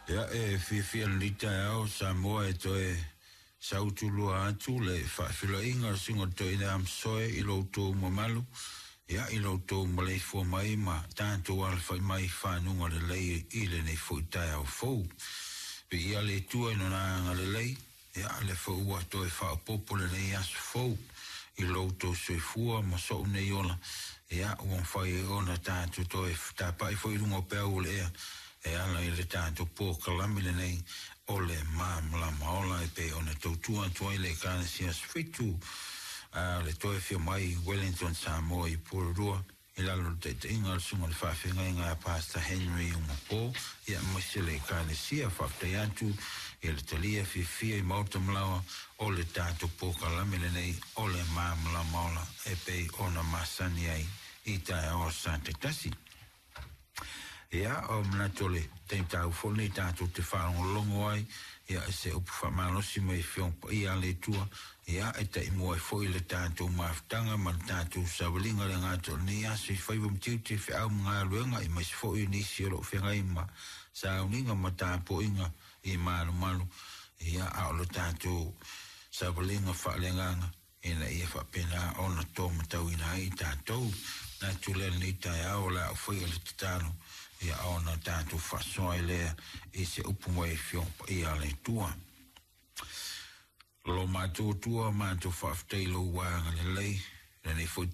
Ya fi lita au Samoa to sautulua atu le whawhila inga singo to ina am soe I loto mamalu. Ya I loto malei fo mai ma tanto alfa mai whanunga le lei ile nei fo itai au fau. Pe ia le tua ino nga le lei. Ya le fo ua to whapopo le nei asu fau. I loto soe fua ma so nei ola. Ya uang whai ona tanto to tapai fo I rungo pēu le ea. E ala I le tanto po kalami le nei. Ole mamla maola e pe ona tautua toi le kana sias fitu le toi fio mai Wellington Samoa I Pururua I lalo te inga sunga le whawhinga inga Pastor Henry Umapo ia masi le kana sia whafte atu I le talia fia I mauta mlawa o le tātu pōka lamile nei ole mamla maola e pe ona masani ai I tae o Sante Tasi. Ia o mnatole te tau fone tātou te whaongolongo ai ia se upu whamalosi mai whiongpa I ale tua ia e te imoa foi le tātou maftanga ma tātou sawalinga le ngātou ni asi whaivam tiu te whiau ngā ruenga I mais foi ni siolo whengai ma sauninga ma tāpo inga I maru maru ia au le tātou sawalinga whalenganga ina ia whapena ona tō matau ina I tātou nā tule ni tai au la au whai le tatano ia ona tātou whasoa lea I se upumoi whiongpa I ale tua. Lo mātou tua mātou whafteilo wāanga le lei, rene